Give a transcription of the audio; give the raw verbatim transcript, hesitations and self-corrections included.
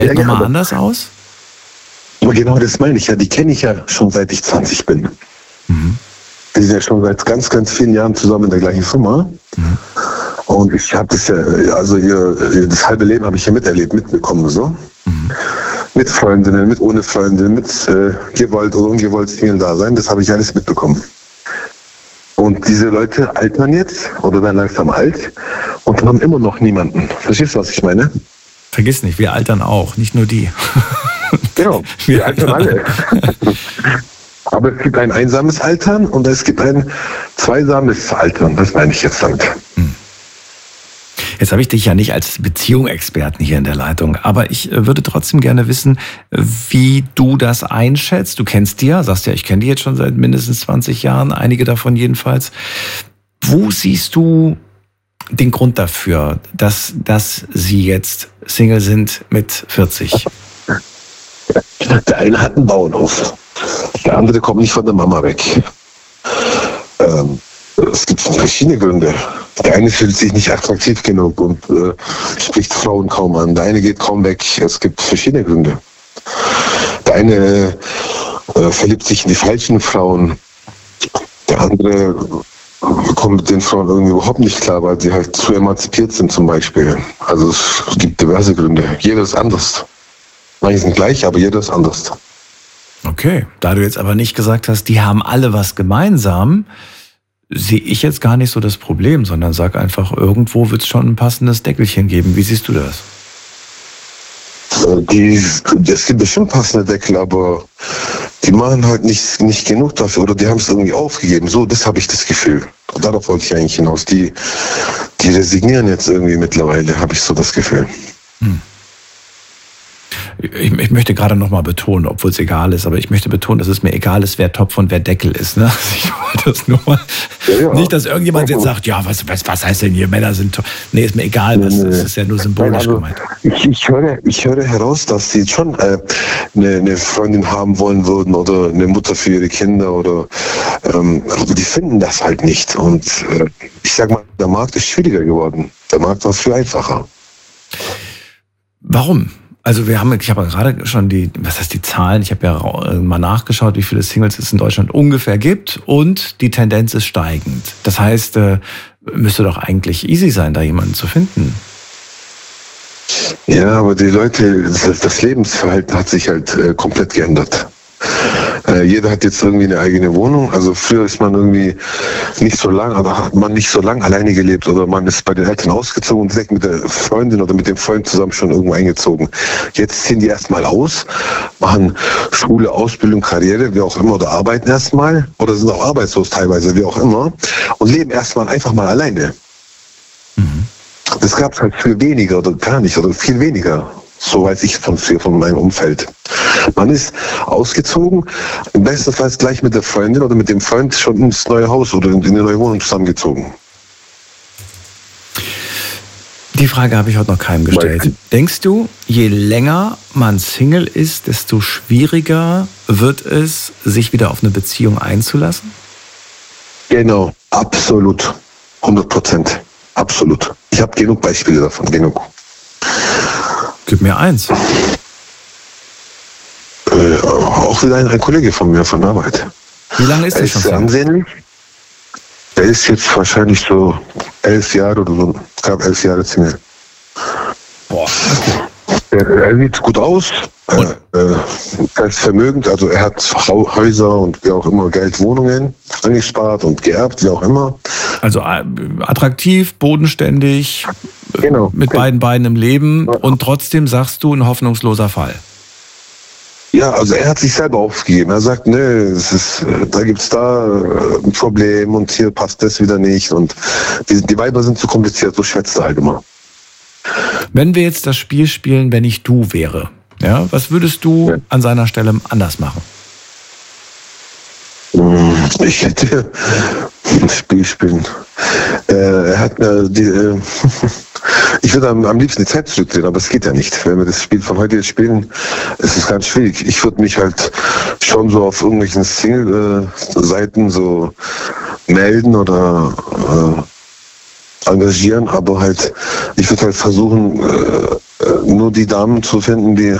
Ja, nochmal aber, anders aus? aber genau das meine ich ja. Die kenne ich ja schon seit ich zwanzig bin. Mhm. Wir sind ja schon seit ganz, ganz vielen Jahren zusammen in der gleichen Firma. Mhm. Und ich habe das ja, also ihr, das halbe Leben habe ich ja miterlebt, mitbekommen. So. Mhm. Mit Freundinnen, mit ohne Freundinnen, mit äh, gewollt oder ungewollt Single-Dasein. Das habe ich alles mitbekommen. Und diese Leute altern jetzt oder werden langsam alt und haben immer noch niemanden. Verstehst du, was ich meine? Vergiss nicht, wir altern auch, nicht nur die. Genau, wir, wir altern alle. Aber es gibt ein einsames Altern und es gibt ein zweisames Altern. Das meine ich jetzt damit. Jetzt habe ich dich ja nicht als Beziehungsexperten hier in der Leitung, aber ich würde trotzdem gerne wissen, wie du das einschätzt. Du kennst die ja, sagst ja, ich kenne die jetzt schon seit mindestens zwanzig Jahren, einige davon jedenfalls. Wo siehst du den Grund dafür, dass, dass sie jetzt Single sind mit vierzig? Der eine hat einen Bauernhof, der andere kommt nicht von der Mama weg. Ähm, es gibt verschiedene Gründe. Der eine fühlt sich nicht attraktiv genug und äh, spricht Frauen kaum an. Der eine geht kaum weg. Es gibt verschiedene Gründe. Der eine äh, verliebt sich in die falschen Frauen. Der andere kommt mit den Frauen irgendwie überhaupt nicht klar, weil sie halt zu emanzipiert sind zum Beispiel. Also es gibt diverse Gründe. Jeder ist anders. Manche sind gleich, aber jeder ist anders. Okay, da du jetzt aber nicht gesagt hast, die haben alle was gemeinsam, sehe ich jetzt gar nicht so das Problem, sondern sag einfach, irgendwo wird es schon ein passendes Deckelchen geben. Wie siehst du das? Die, es gibt bestimmt passende Deckel, aber die machen halt nicht, nicht genug dafür oder die haben es irgendwie aufgegeben. So, das habe ich das Gefühl. Darauf wollte ich eigentlich hinaus. Die, die resignieren jetzt irgendwie mittlerweile, habe ich so das Gefühl. Hm. Ich, ich möchte gerade nochmal betonen, obwohl es egal ist, aber ich möchte betonen, dass es mir egal ist, wer Topf und wer Deckel ist. Ne? Ich wollte das nur mal. Ja, ja. Nicht, dass irgendjemand jetzt sagt, ja, was, was, was heißt denn hier, Männer sind Topf. Nee, ist mir egal, was, das ist ja nur symbolisch also, gemeint. Ich, ich, höre, ich höre heraus, dass sie schon äh, eine, eine Freundin haben wollen würden oder eine Mutter für ihre Kinder oder ähm, aber die finden das halt nicht. Und äh, ich sag mal, der Markt ist schwieriger geworden. Der Markt war viel einfacher. Warum? Also wir haben, ich habe gerade schon die, was heißt die Zahlen, ich habe ja mal nachgeschaut, wie viele Singles es in Deutschland ungefähr gibt und die Tendenz ist steigend. Das heißt, äh, müsste doch eigentlich easy sein, da jemanden zu finden. Ja, aber die Leute, das, das Lebensverhalten hat sich halt äh, komplett geändert. Äh, jeder hat jetzt irgendwie eine eigene Wohnung. Also früher ist man irgendwie nicht so lang, aber hat man nicht so lang alleine gelebt oder man ist bei den Eltern ausgezogen und direkt mit der Freundin oder mit dem Freund zusammen schon irgendwo eingezogen. Jetzt ziehen die erstmal aus, machen Schule, Ausbildung, Karriere, wie auch immer, oder arbeiten erstmal oder sind auch arbeitslos teilweise, wie auch immer, und leben erstmal einfach mal alleine. Mhm. Das gab es halt viel weniger oder gar nicht oder viel weniger. So weiß ich von, von meinem Umfeld. Man ist ausgezogen, im besten Fall gleich mit der Freundin oder mit dem Freund schon ins neue Haus oder in eine neue Wohnung zusammengezogen. Die Frage habe ich heute noch keinem gestellt. Weil, denkst du, je länger man Single ist, desto schwieriger wird es, sich wieder auf eine Beziehung einzulassen? Genau, absolut. hundert Prozent. Absolut. Ich habe genug Beispiele davon, genug. Gib mir eins. Äh, auch wieder ein, ein Kollege von mir von der Arbeit. Wie lange ist der schon? Er ist sehr ansehnlich. Der ist jetzt wahrscheinlich so elf Jahre oder so. Gab elf Jahre Single. Boah. Okay. Er, er sieht gut aus. Er, äh, er ist vermögend. Also er hat Häuser und wie auch immer Geld, Wohnungen angespart und geerbt, wie auch immer. Also äh, attraktiv, bodenständig. Genau. Mit beiden Beinen im Leben und trotzdem sagst du, ein hoffnungsloser Fall. Ja, also er hat sich selber aufgegeben. Er sagt, nee, es ist, da gibt's da ein Problem und hier passt das wieder nicht und die, die Weiber sind zu kompliziert, so schwätzt er halt immer. Wenn wir jetzt das Spiel spielen, wenn ich du wäre, ja, was würdest du ja. an seiner Stelle anders machen? Ich hätte ein Spiel spielen. Äh, er hat mir die, äh, ich würde am, am liebsten die Zeit zurückdrehen, aber es geht ja nicht. Wenn wir das Spiel von heute jetzt spielen, ist es ganz schwierig. Ich würde mich halt schon so auf irgendwelchen Single-Seiten so melden oder äh, engagieren, aber halt, ich würde halt versuchen, äh, nur die Damen zu finden, die